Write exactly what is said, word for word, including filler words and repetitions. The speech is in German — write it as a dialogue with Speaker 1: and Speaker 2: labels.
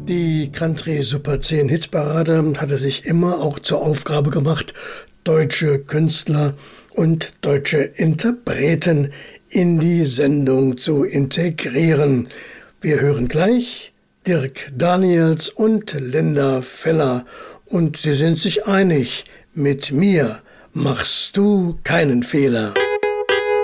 Speaker 1: Die Country Super zehn Hitparade hatte sich immer auch zur Aufgabe gemacht, deutsche Künstler und deutsche Interpreten in die Sendung zu integrieren. Wir hören gleich Dirk Daniels und Linda Feller und sie sind sich einig, mit mir machst du keinen Fehler.